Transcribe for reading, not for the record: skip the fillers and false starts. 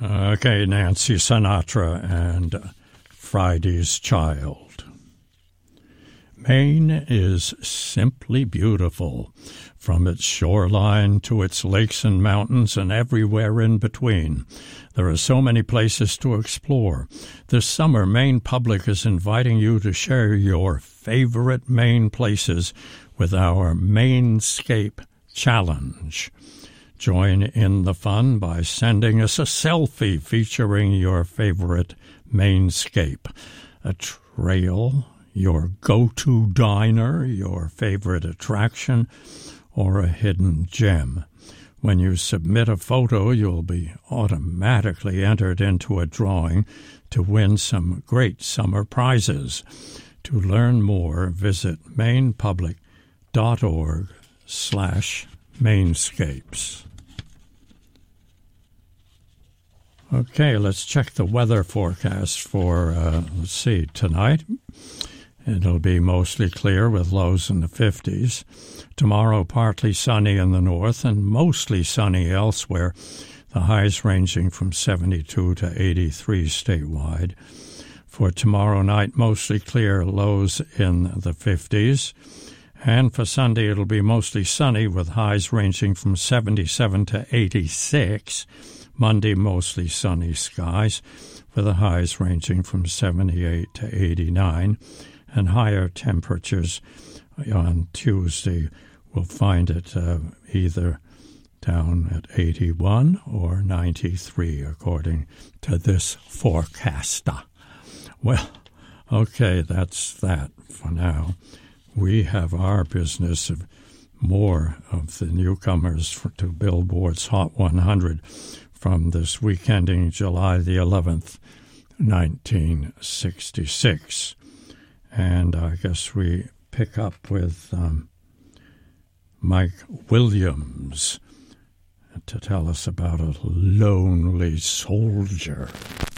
Okay, Nancy Sinatra and Friday's Child. Maine is simply beautiful, from its shoreline to its lakes and mountains and everywhere in between. There are so many places to explore. This summer, Maine Public is inviting you to share your favorite Maine places with our Mainscape Challenge. Join in the fun by sending us a selfie featuring your favorite Mainscape, a trail, your go-to diner, your favorite attraction, or a hidden gem. When you submit a photo, you'll be automatically entered into a drawing to win some great summer prizes. To learn more, visit mainepublic.org/Mainscapes. Okay, let's check the weather forecast for, tonight. It'll be mostly clear with lows in the 50s. Tomorrow, partly sunny in the north and mostly sunny elsewhere, the highs ranging from 72 to 83 statewide. For tomorrow night, mostly clear, lows in the 50s. And for Sunday, it'll be mostly sunny with highs ranging from 77 to 86. Monday, mostly sunny skies with the highs ranging from 78 to 89. And higher temperatures on Tuesday will find it either down at 81 or 93, according to this forecaster. Well, okay, that's that for now. We have our business of more of the newcomers to Billboard's Hot 100 from this week ending July the 11th, 1966. And I guess we pick up with Mike Williams to tell us about a lonely soldier.